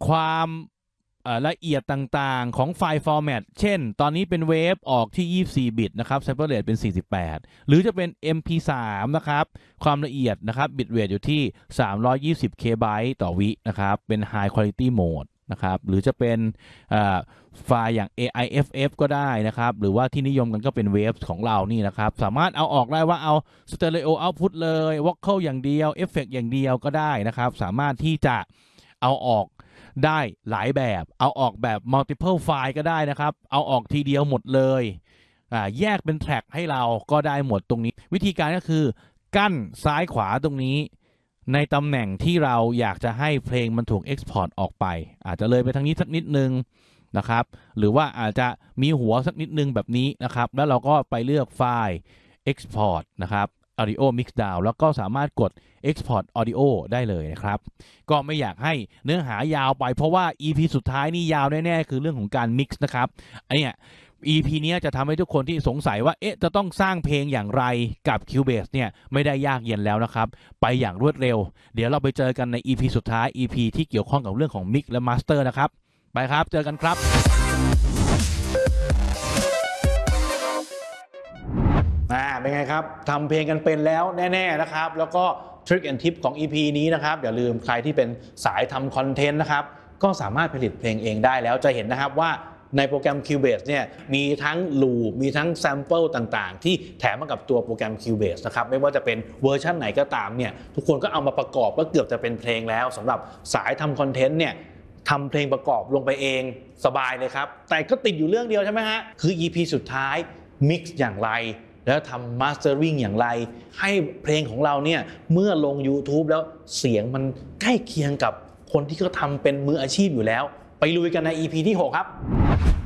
ความละเอียดต่างๆของไฟล์ฟอร์แมตเช่นตอนนี้เป็นเวฟออกที่24 บิตนะครับ sample rate เป็น48หรือจะเป็น MP3 นะครับความละเอียดนะครับบิตเรทอยู่ที่320 KB ต่อวินะครับเป็น High Quality Mode นะครับหรือจะเป็นไฟล์อย่าง AIFF ก็ได้นะครับหรือว่าที่นิยมกันก็เป็นเวฟของเรานี่นะครับสามารถเอาออกได้ว่าเอา Stereo Output เลย Vocal อย่างเดียว Effect อย่างเดียวก็ได้นะครับสามารถที่จะเอาออกได้หลายแบบเอาออกแบบ multiple file ก็ได้นะครับเอาออกทีเดียวหมดเลยแยกเป็นแทร็กให้เราก็ได้หมดตรงนี้วิธีการก็คือกั้นซ้ายขวาตรงนี้ในตำแหน่งที่เราอยากจะให้เพลงมันถูก export ออกไปอาจจะเลยไปทางนี้สักนิดนึงนะครับหรือว่าอาจจะมีหัวสักนิดนึงแบบนี้นะครับแล้วเราก็ไปเลือกไฟล์ export นะครับ audio mix down แล้วก็สามารถกด export audio ได้เลยนะครับก็ไม่อยากให้เนื้อหายาวไปเพราะว่า EP สุดท้ายนี่ยาวแน่ๆคือเรื่องของการ mix นะครับไอ้เนี่ย EP นี้จะทำให้ทุกคนที่สงสัยว่าจะต้องสร้างเพลงอย่างไรกับ Cubase เนี่ยไม่ได้ยากเย็นแล้วนะครับไปอย่างรวดเร็วเดี๋ยวเราไปเจอกันใน EP สุดท้าย EP ที่เกี่ยวข้องกับเรื่องของ mix และ master นะครับไปครับเจอกันครับเป็นไงครับทำเพลงกันเป็นแล้วแน่ๆนะครับแล้วก็ทริคแอนด์ทิปของ EP นี้นะครับอย่าลืมใครที่เป็นสายทำคอนเทนต์นะครับก็สามารถผลิตเพลงเองได้แล้วจะเห็นนะครับว่าในโปรแกรม Cubase เนี่ยมีทั้ง loop มีทั้ง sample ต่างๆที่แถมมากับตัวโปรแกรม Cubase นะครับไม่ว่าจะเป็นเวอร์ชันไหนก็ตามเนี่ยทุกคนก็เอามาประกอบก็เกือบจะเป็นเพลงแล้วสำหรับสายทำคอนเทนต์เนี่ยทำเพลงประกอบลงไปเองสบายเลยครับแต่ก็ติดอยู่เรื่องเดียวใช่ไหมฮะคือ EP สุดท้าย mix อย่างไรแล้วทำ mastering อย่างไรให้เพลงของเราเนี่ยเมื่อลง YouTube แล้วเสียงมันใกล้เคียงกับคนที่เขาทำเป็นมืออาชีพอยู่แล้วไปลุยกันใน EP ที่ 6 ครับ